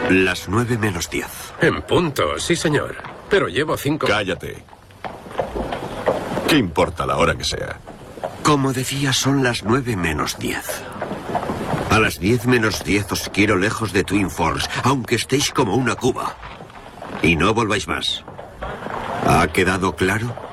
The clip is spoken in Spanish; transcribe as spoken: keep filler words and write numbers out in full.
Las nueve menos diez. En punto, sí señor. Pero llevo cinco... Cállate. ¿Qué importa la hora que sea? Como decía, son las nueve menos diez. A las diez menos diez os quiero lejos de Twin Falls, aunque estéis como una cuba. Y no volváis más. ¿Ha quedado claro?